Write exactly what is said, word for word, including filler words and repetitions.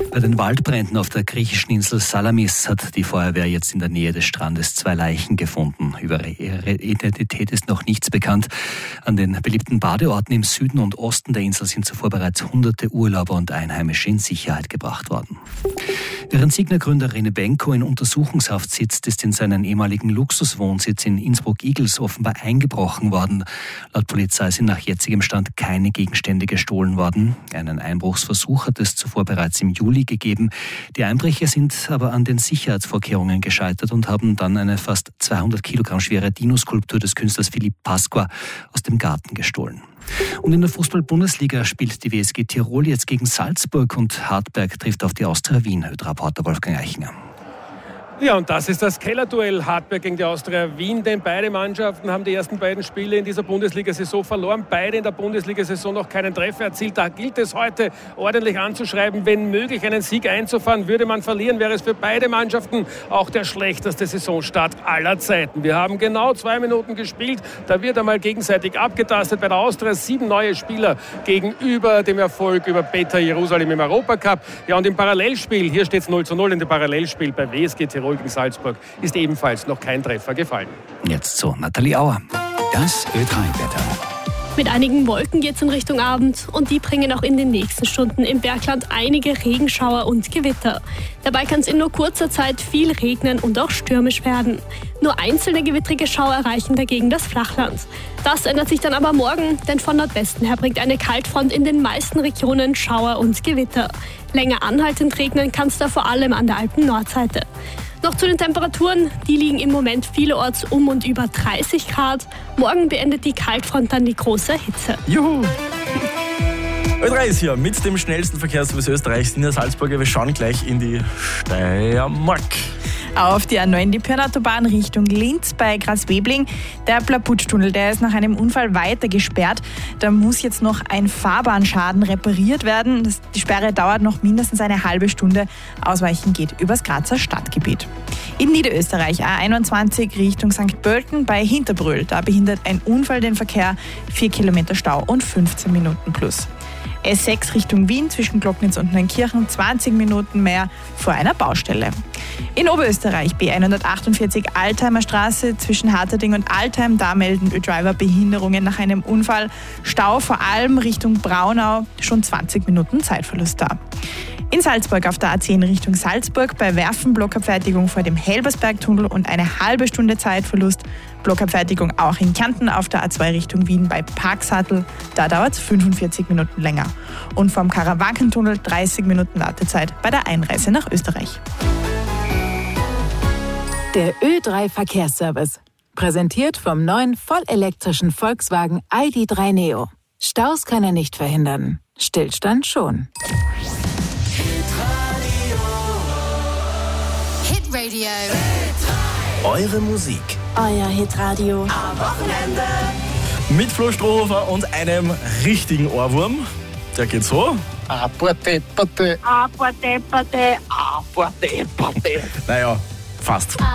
Bei den Waldbränden auf der griechischen Insel Salamis hat die Feuerwehr jetzt in der Nähe des Strandes zwei Leichen gefunden. Über ihre Identität ist noch nichts bekannt. An den beliebten Badeorten im Süden und Osten der Insel sind zuvor bereits hunderte Urlauber und Einheimische in Sicherheit gebracht worden. Während Signa-Gründer René Benko in Untersuchungshaft sitzt, ist in seinen ehemaligen Luxuswohnsitz in Innsbruck-Igls offenbar eingebrochen worden. Laut Polizei sind nach jetzigem Stand keine Gegenstände gestohlen worden. Einen Einbruchsversuch hat es zuvor bereits im Juli gegeben. Die Einbrecher sind aber an den Sicherheitsvorkehrungen gescheitert und haben dann eine fast zweihundert Kilogramm schwere Dino-Skulptur des Künstlers Philipp Pasqua aus dem Garten gestohlen. Und in der Fußball-Bundesliga spielt die W S G Tirol jetzt gegen Salzburg und Hartberg trifft auf die Austria Wien. Reporter Wolfgang Eichinger. Ja, und das ist das Kellerduell Hartberg gegen die Austria Wien, denn beide Mannschaften haben die ersten beiden Spiele in dieser Bundesliga-Saison verloren. Beide in der Bundesliga-Saison noch keinen Treffer erzielt. Da gilt es heute ordentlich anzuschreiben. Wenn möglich einen Sieg einzufahren, würde man verlieren, wäre es für beide Mannschaften auch der schlechteste Saisonstart aller Zeiten. Wir haben genau zwei Minuten gespielt. Da wird einmal gegenseitig abgetastet. Bei der Austria sieben neue Spieler gegenüber dem Erfolg über Beta Jerusalem im Europacup. Ja, und im Parallelspiel, hier steht es null zu null in dem Parallelspiel bei W S G Tirol gegen Salzburg, ist ebenfalls noch kein Treffer gefallen. Jetzt zu Nathalie Auer. Das Ö drei Wetter. Mit einigen Wolken geht es in Richtung Abend und die bringen auch in den nächsten Stunden im Bergland einige Regenschauer und Gewitter. Dabei kann es in nur kurzer Zeit viel regnen und auch stürmisch werden. Nur einzelne gewittrige Schauer erreichen dagegen das Flachland. Das ändert sich dann aber morgen, denn von Nordwesten her bringt eine Kaltfront in den meisten Regionen Schauer und Gewitter. Länger anhaltend regnen kann es da vor allem an der Alpen-Nordseite. Noch zu den Temperaturen, die liegen im Moment vielerorts um und über dreißig Grad. Morgen beendet die Kaltfront dann die große Hitze. Juhu! Ö drei ist hier mit dem schnellsten Verkehrsservice Österreichs in der Salzburger. Wir schauen gleich in die Steiermark. Auf die A neun, die Pirnautobahn Richtung Linz bei Graz-Webling. Der Plaputschtunnel, der ist nach einem Unfall weiter gesperrt. Da muss jetzt noch ein Fahrbahnschaden repariert werden. Das, die Sperre dauert noch mindestens eine halbe Stunde. Ausweichen geht übers Grazer Stadtgebiet. In Niederösterreich A einundzwanzig Richtung Sankt Pölten bei Hinterbrühl. Da behindert ein Unfall den Verkehr. Vier Kilometer Stau und fünfzehn Minuten plus. S sechs Richtung Wien zwischen Glocknitz und Neunkirchen, zwanzig Minuten mehr vor einer Baustelle. In Oberösterreich B hundertachtundvierzig Altheimer Straße zwischen Harterding und Altheim, da melden Ö-Driver Behinderungen nach einem Unfall. Stau vor allem Richtung Braunau, schon zwanzig Minuten Zeitverlust da. In Salzburg auf der A zehn Richtung Salzburg bei Werfen Blockabfertigung vor dem Helbersbergtunnel und eine halbe Stunde Zeitverlust. Blockabfertigung auch in Kärnten auf der A zwei Richtung Wien bei Parksattel. Da dauert es fünfundvierzig Minuten länger. Und vom Karawankentunnel dreißig Minuten Wartezeit bei der Einreise nach Österreich. Der Ö drei Verkehrsservice. Präsentiert vom neuen vollelektrischen Volkswagen I D drei Neo. Staus kann er nicht verhindern. Stillstand schon. Hitradio. Eure Musik. Euer Hitradio. Am Wochenende. Mit Flo Strohhofer und einem richtigen Ohrwurm. Der geht so. Ah, Porte, Porte. Ah, Porte, Porte. Ah, Porte, Porte. Naja, fast.